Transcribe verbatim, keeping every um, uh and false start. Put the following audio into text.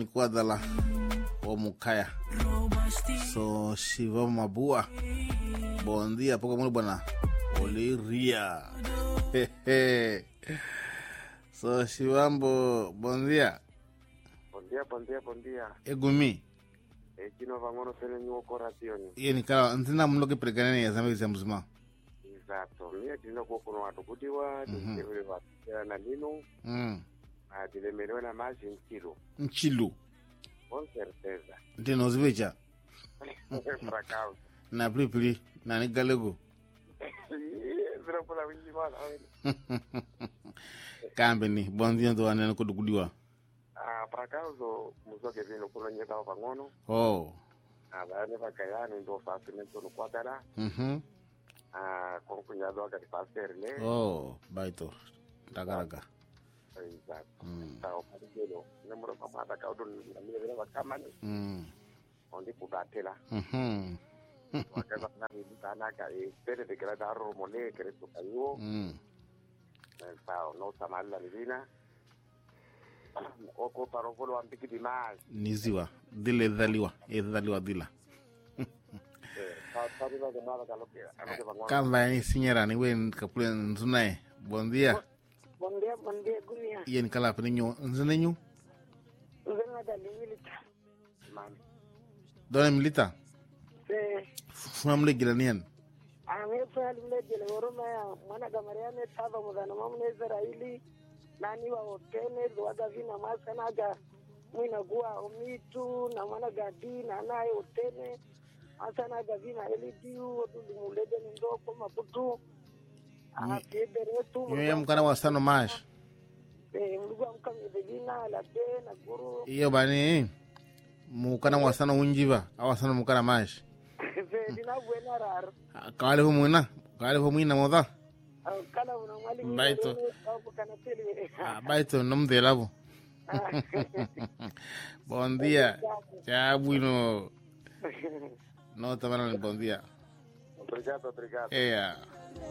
ni Kwadala o Mukaya. So Shiva Mabua. Bom dia, pouco muito bom. Oliria. So Shivambo, bom dia. Bom dia, bom dia, bom dia. Egumi. E kino vangono sene nyo korationi. Iye ni kala ntina mloke prekanene ya zambi zamzuma. Exacto. Mie dino ko kono watu kutiwa, dile watu na nino. Mm. Ah, dile merewe na maji nchilo. Nchilo. Con certeza. Ndino zivecha. Fracao. Na plipli, na ni galego. Pero por la vinimala. Kambeni, bom dia ndo anene ko dukudiwa. Ah, fracao zo musoke vino kuno nyeta vangono. Oh. Ah, baane vakayani ndo facimento no Kwadala. Mhm. Ah, con cuñado acá de pasarle. Oh, baito. Takaraga. Exacto. Mm. Está oparielo. Número mamá da caudo na minha vila vakamani. Mm. Onde kudatela. Mhm. Wakaza na mitana ka espere de que la da romole que esto cayó. Mm. Sao no samalla livina. Oko parofolo ampiki di mas. Niziwa. Dile dhaliwa. E dhaliwa dila. Sabido de nada que lo que ano que vango. Kamba ni sinyera ni wen kapule nzunae. Bom dia. Bom dia, bom dia, Gumia. Iye ni kala pene nyo nzune nyo. Venga da milita. Man. Dona milita. Se Famle gilanian. ame fali mlejele oroma ya mwana gamariane tava mudana mamne Israeli nani wa hotene lwaga vina masana ga mwina gua omitu na mwana gadi na nae hotene asana ga vina elidiu odudu mulede ndoko maputu a piedere tu Yo mkana wasano mash. eh mlugu amkami vina la de na guru Iyo bani mukana wasano unjiva. Awasano mukana mash. se dina buena rar Kawale ho mwina. Kawale ho mwina moda. kala una mwali Baito. kana tele Baito nomde lavo. Bom dia. Ya bueno. No, tamara bom dia. Obrigado, obrigado. É.